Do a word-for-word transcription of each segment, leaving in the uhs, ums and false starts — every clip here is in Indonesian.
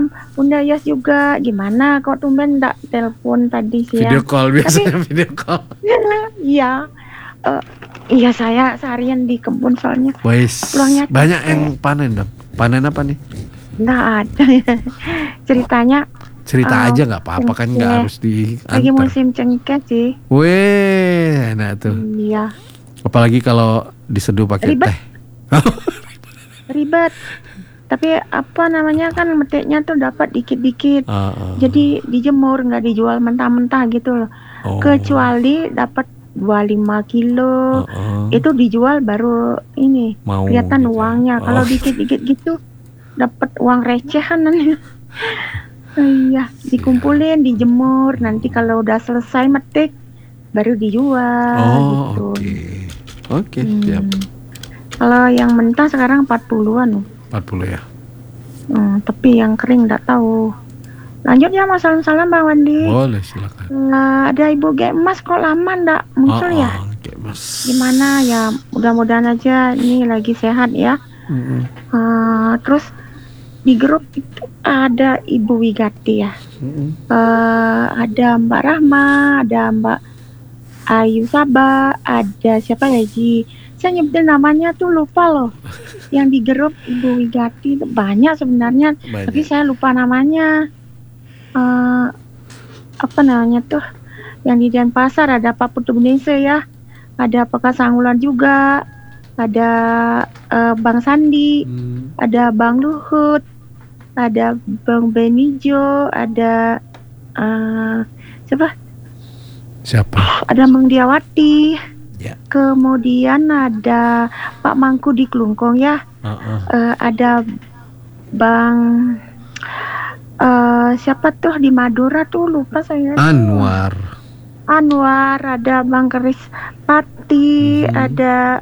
malam Bunda Yos juga. Gimana kok tumben ndak telepon tadi siang? Video call biasanya. Tapi Video call. iya, uh, iya saya seharian di kebun soalnya. Wais, Peluangnya banyak capek. yang panen dong. Panen apa nih? Nggak ada. Ceritanya Cerita uh, aja nggak apa-apa kan, nggak cengkeh. harus diantar. Lagi musim cengkeh sih. Weh, enak tuh. Iya. Apalagi kalau diseduh pakai Ribet. teh. Ribet. Tapi apa namanya kan metiknya tuh dapat dikit-dikit. Uh, uh. Jadi dijemur, nggak dijual mentah-mentah gitu loh. Oh. Kecuali dapat dua puluh lima kilo, Uh, uh. itu dijual baru ini Mau kelihatan gitu ya. uangnya. Kalau Oh. dikit-dikit gitu dapat uang recehan nanti. Iya, dikumpulin, dijemur. Nanti kalau udah selesai metik baru dijual Oh, gitu. oke. Oke, Hmm. siap. Kalau yang mentah sekarang empat puluhan loh. empat puluh ya. Hmm, tapi yang kering nggak tahu. Lanjut ya Mas, salam-salam Bang Wandi. Boleh, silakan. Uh, ada Ibu Gemas kok lama ndak muncul Oh, ya? oh, oke, Mas. Gimana ya, mudah-mudahan aja ini lagi sehat ya. Mm-mm. Uh, terus di grup itu ada Ibu Wigati ya. Mm-mm. Uh, ada Mbak Rahma, ada Mbak Ayu Sabah, ada siapa lagi? Saya nyebutin namanya tuh lupa loh. Yang di grup Ibu Wigati itu banyak sebenarnya, Banyak. tapi saya lupa namanya. Uh, apa namanya tuh? Yang di Denpasar ada Pak Putu Benese ya, ada Pak Sanggulan juga, ada uh, Bang Sandi, Hmm. ada Bang Luhut, ada Bang Benijo, ada uh, siapa? Siapa? Ada Bang Diawati. Ya. Kemudian ada Pak Mangku di Klungkong ya. Uh-uh. Uh, ada Bang uh, siapa tuh di Madura tuh lupa saya. Anwar. Anwar, ada Bang Keris Pati, Mhm. ada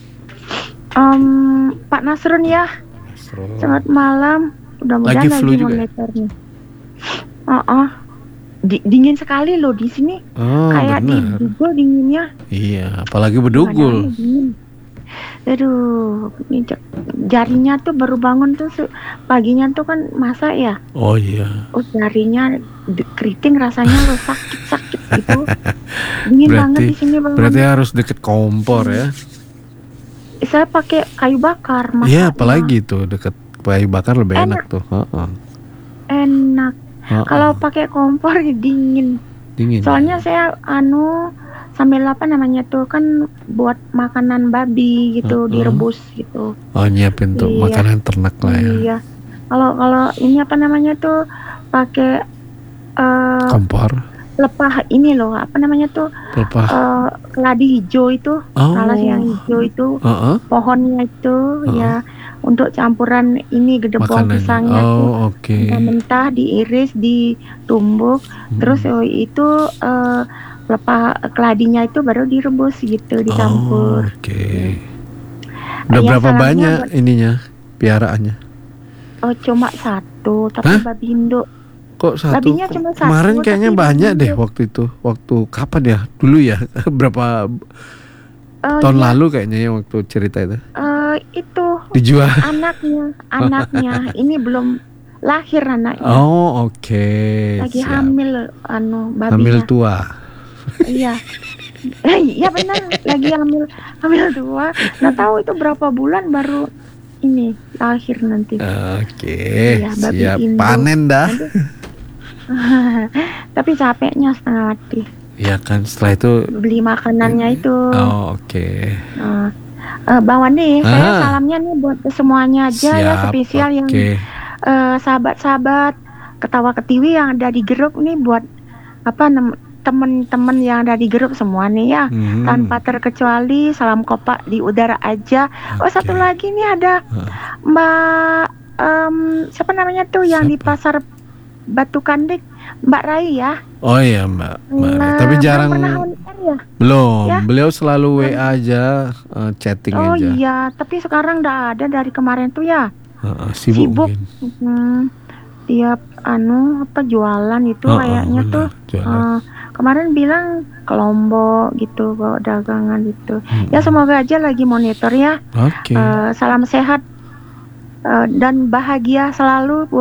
um, Pak Nasrun ya. Astro. Selamat malam. Mudah-mudahan Lagi flu lagi juga ya? monitornya. Oh, Di- dingin sekali loh di sini. Oh, Kayak di benar. Bugul dinginnya. Iya, apalagi bedugul. Mana dingin. Aduh, ini j- jarinya tuh baru bangun tuh se- paginya tuh kan masak ya. Oh iya. Oh jarinya de- keriting rasanya loh sakit-sakit gitu. Dingin Berarti- banget di sini Bang. Berarti harus deket kompor ya. Saya pakai kayu bakar masaknya. Iya, apalagi tuh deket kayu bakar lebih enak, Enak. tuh. Heeh. Enak. Heeh. Kalau pakai kompor dingin. dingin. Soalnya saya anu sambil apa namanya tuh kan buat makanan babi gitu, Uh-uh. direbus gitu. Oh, nyiapin tuh Iya. makanan ternak lah ya. Iya. Kalau kalau ini apa namanya tuh pakai eh, Kompor, lepah ini loh, apa namanya tuh pelepah. eh, keladi hijau itu, Oh. talas yang hijau itu, Heeh. pohonnya itu ya untuk campuran ini gedebong Makanan. pisangnya tuh. Oh, oke. Mentah diiris, ditumbuk, Hmm. terus oh, itu eh, lepah keladinya itu baru direbus gitu, Oh, dicampur. oke. Udah Ya, berapa salamnya banyak buat- ininya piaraannya? Oh cuma satu, tapi Hah? babi induk. Kok satu? Babinya cuma satu, Kemarin kayaknya tapi banyak babi deh induk. waktu itu. Waktu kapan ya? Dulu ya? Berapa Oh, tahun iya, lalu kayaknya ya waktu cerita itu. eh, itu Dijual. anaknya, anaknya ini belum lahir anaknya, Oh, oke. lagi Siap. hamil anu babinya. Hamil tua. Iya. Eh, iya benar, lagi hamil hamil dua. Nggak tahu itu berapa bulan baru ini lahir nanti. Oke, Iya, babi siap. Indo. Panen dah. Tapi capeknya setengah mati. Ya kan, setelah itu. Beli makanannya itu. Oh, oke. Nah, eh, Bang Wandi, saya Ah. salamnya nih buat semuanya aja ya, Siap, spesial yang oke. eh, sahabat-sahabat ketawa ketiwi yang ada di grup nih buat apa nem- temen-temen yang ada di grup semua nih ya. Hmm, Tanpa terkecuali salam kopak di udara aja. Oh oke. satu lagi nih ada Ah. Mbak em, siapa namanya tuh yang di Siapa? pasar Batu Kandik, Mbak Rai ya. Oh iya, Mbak. Mbak Rai. Nah, Tapi belum jarang. pernah on air ya. Belum. Ya? Beliau selalu W A aja, eh, chatting Oh aja. iya, tapi sekarang udah ada dari kemarin tuh ya. Heeh, sibuk, Sibuk. mungkin. Hmm, tiap anu apa jualan itu Heeh, kayaknya benar, tuh. jualan. eh, kemarin bilang ke Lombok gitu, bawa dagangan gitu. Hmm. Ya semoga aja lagi monitor ya. Oke. Eh, salam sehat eh, dan bahagia selalu buat